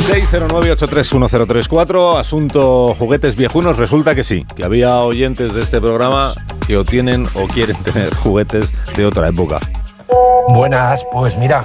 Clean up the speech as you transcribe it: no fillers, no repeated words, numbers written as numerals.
609831034, asunto juguetes viejunos. Resulta que sí, que había oyentes de este programa que o tienen o quieren tener juguetes de otra época. Buenas, pues mira,